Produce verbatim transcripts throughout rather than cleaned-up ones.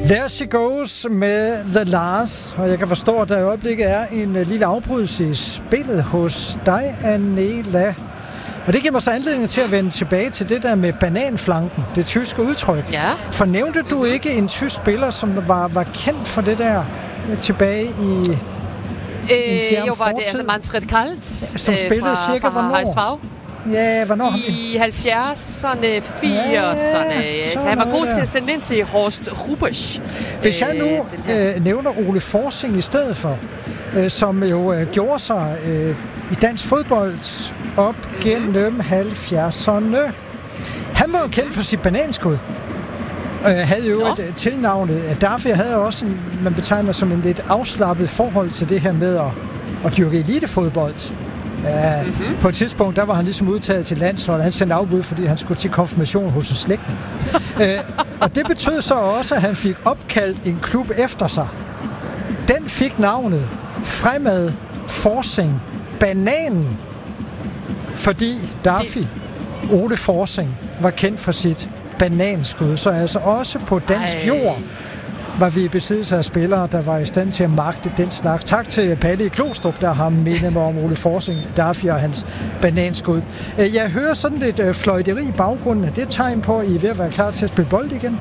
There she goes med The Lars, og jeg kan forstå, at der i øjeblikket er en uh, lille afbrydelse i spillet hos dig, Anela. Og det giver mig så anledning til at vende tilbage til det der med bananflanken, det tyske udtryk. Ja. Fornævnte du ikke en tysk spiller, som var, var kendt for det der tilbage i øh, Jo, var det altså Manfred Kalt, som spillede øh, fra, cirka fra hvornår? Ja, hvornår? I halvfjerdserne, firserne. Ja, så han var god der til at sende ind til Horst Rubesch. Hvis jeg nu øh, nævner Ole Forsing i stedet for, øh, som jo øh, gjorde sig øh, i dansk fodbold op mm-hmm. gennem halvfjerdserne. Han var jo kendt for sit bananskud. Øh, havde jo Nå. et tilnavnet. Derfor havde også en, man betegner som en lidt afslappet forhold til det her med at, at dyrke elitefodbold. Ja, mm-hmm. På et tidspunkt, der var han ligesom udtaget til landsholdet. Han sendte afbud, fordi han skulle til konfirmation hos en slægtning. øh, og det betød så også, at han fik opkaldt en klub efter sig. Den fik navnet Fremad Forsing Bananen, fordi Daffy, Ole Forsing, var kendt for sit bananskud. Så altså også på dansk Ej. jord var vi i besiddelse af spillere, der var i stand til at magte den slags. Tak til Palle i Klostrup, der har mindet mig om Ole Forsing, Daffy og hans bananskud. Jeg hører sådan lidt fløjteri i baggrunden. Er det tegn på, at I er ved at være klar til at spille bold igen?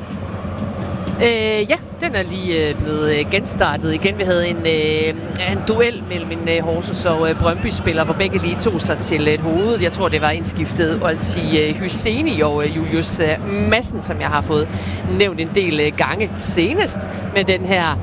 Øh, ja, den er lige øh, blevet øh, genstartet igen. Vi havde en, øh, en duel mellem en øh, Horsens og øh, Brøndby-spiller, hvor begge lige tog sig til et øh, hoved. Jeg tror, det var indskiftet Olti øh, Hyseni og øh, Julius øh, Madsen, som jeg har fået nævnt en del øh, gange senest med den her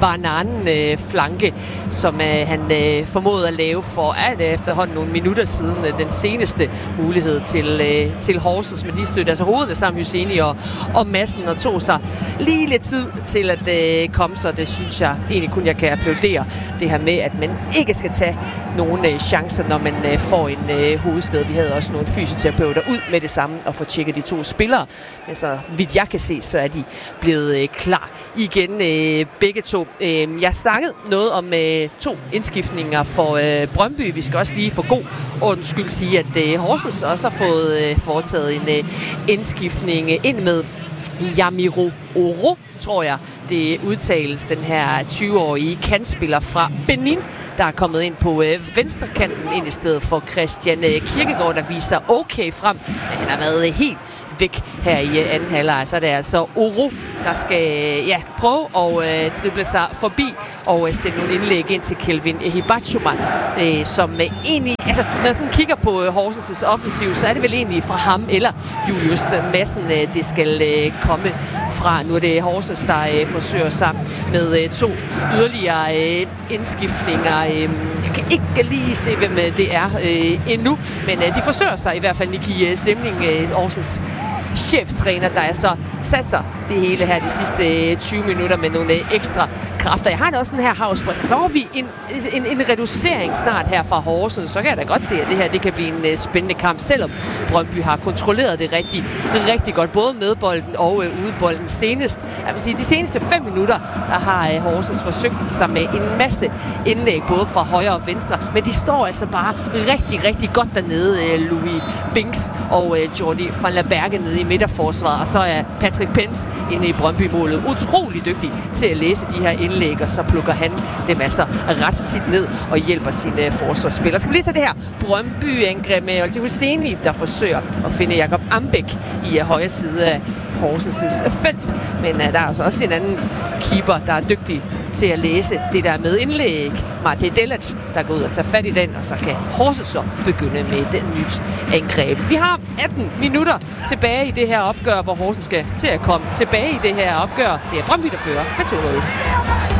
bananflanke, øh, som øh, han øh, formåede at lave for at øh, efterhånden nogle minutter siden øh, den seneste mulighed til, øh, til Horsens, men de stødte altså hovederne sammen, Hyseni og, og Madsen, og tog sig lige lidt tid til at øh, komme, så det synes jeg egentlig kun jeg kan applaudere det her med, at man ikke skal tage nogle øh, chancer, når man øh, får en øh, hovedskade. Vi havde også nogle fysioterapeuter ud med det samme og få tjekket de to spillere, men så vidt jeg kan se, så er de blevet øh, klar igen øh, begge to. Jeg snakkede noget om øh, to indskiftninger for øh, Brøndby. Vi skal også lige for god ordens skyld sige, at øh, Horsens også har fået øh, foretaget en øh, indskiftning ind med Yamiro Oro, tror jeg. Det udtales den her tyve-årige kantspiller fra Benin, der er kommet ind på øh, venstrekanten ind i stedet for Christian øh, Kirkegaard, der viser okay frem. Han har været øh, helt væk her i øh, anden halvleg. Så er det altså Oro, der skal øh, ja, prøve at øh, drible sig forbi og øh, sende nogle indlæg ind til Kelvin Hibachuma, øh, som øh, egentlig, altså når jeg sådan kigger på øh, Horsens' offensiv, så er det vel egentlig fra ham eller Julius Madsen, øh, det skal øh, komme fra. Nu er det Horsens, der øh, forsøger sig med øh, to yderligere øh, indskiftninger. Øh, jeg kan ikke lige se, hvem øh, det er øh, endnu, men øh, de forsøger sig i hvert fald. Niki øh, Semling, øh, Horsens cheftræner, der er så sat sig det hele her de sidste tyve minutter med nogle ekstra kræfter. Jeg har det også sådan her, Havsbræs. Får vi en, en, en reducering snart her fra Horsens, så kan jeg da godt se, at det her det kan blive en uh, spændende kamp, selvom Brøndby har kontrolleret det rigtig, rigtig godt, både med bolden og uh, udebolden. Senest, jeg vil sige, de seneste fem minutter, der har uh, Horsens forsøgt sig med en masse indlæg, både fra højre og venstre, men de står altså bare rigtig, rigtig godt dernede, uh, Louis Binks og uh, Jordi van la Berge nede i midterforsvaret, og så er Patrick Pence inde i Brøndby-målet utrolig dygtig til at læse de her indlæg, og så plukker han dem altså ret tit ned og hjælper sine uh, forsvarsspillere. Så skal vi lige se det her Brøndby-angreb med Olti Hyseni, der forsøger at finde Jakob Ambæk i uh, højre side af Horsens' felt, men uh, der er altså også en anden keeper, der er dygtig til at læse det der med indlæg. Martin Dellet, der går ud og tager fat i den, og så kan Horsens så begynde med den nyt angreb. Vi har atten minutter tilbage i det her opgør, hvor Horsens skal til at komme tilbage i det her opgør. Det er Brøndby, der fører med to nul.